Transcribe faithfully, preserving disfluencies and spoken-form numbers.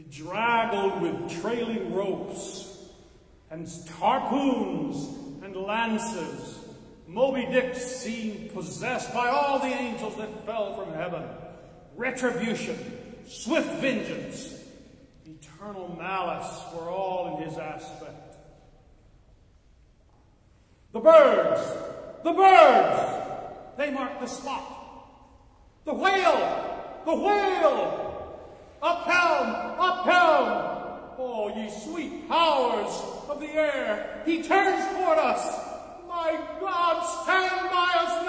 bedraggled with trailing ropes and harpoons and lances, Moby Dick seemed possessed by all the angels that fell from heaven. Retribution, swift vengeance, eternal malice were all in his aspect. The birds, the birds, they marked the spot. The whale, the whale, up helm, up helm. Oh, ye sweet powers of the air, he turns toward us. My God, stand by us